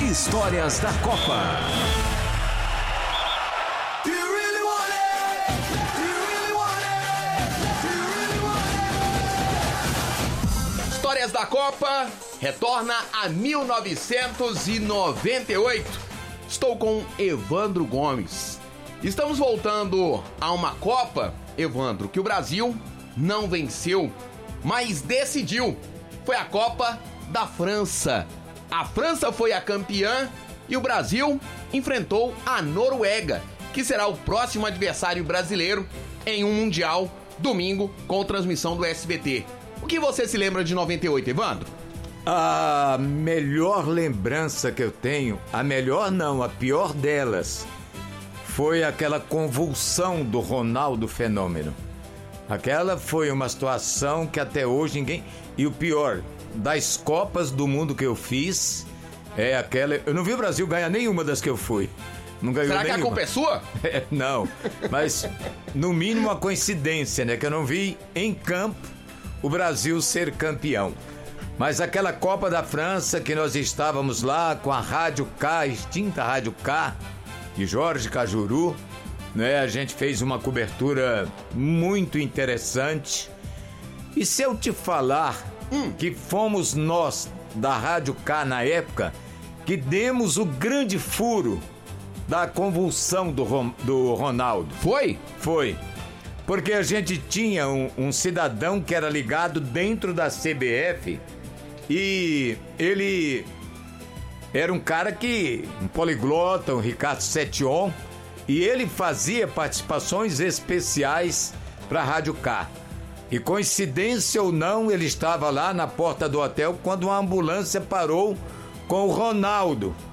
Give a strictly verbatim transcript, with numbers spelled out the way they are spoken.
Histórias da Copa. Histórias da Copa retorna a mil novecentos e noventa e oito. Estou com Evandro Gomes. Estamos voltando a uma Copa, Evandro, que o Brasil não venceu, mas decidiu. Foi a Copa da França. A França foi a campeã e o Brasil enfrentou a Noruega, que será o próximo adversário brasileiro em um Mundial, domingo, com transmissão do S B T. O que você se lembra de noventa e oito, Evandro? A melhor lembrança que eu tenho, a melhor não, a pior delas, foi aquela convulsão do Ronaldo Fenômeno. Aquela foi uma situação que até hoje ninguém... E o pior, das Copas do Mundo que eu fiz, é aquela... Eu não vi o Brasil ganhar nenhuma das que eu fui. Não ganhou Será nenhuma. que a culpa é sua? É, não, mas no mínimo uma coincidência, né? Que eu não vi em campo o Brasil ser campeão. Mas aquela Copa da França que nós estávamos lá com a Rádio K, extinta Rádio K, de Jorge Cajuru, né? A gente fez uma cobertura muito interessante. E se eu te falar hum. que fomos nós da Rádio K na época que demos o grande furo da convulsão do, Rom, do Ronaldo. Foi? Foi. Porque a gente tinha um, um cidadão que era ligado dentro da C B F e ele era um cara que, um poliglota, um Ricardo Setion, e ele fazia participações especiais para a Rádio K. E coincidência ou não, ele estava lá na porta do hotel quando uma ambulância parou com o Ronaldo.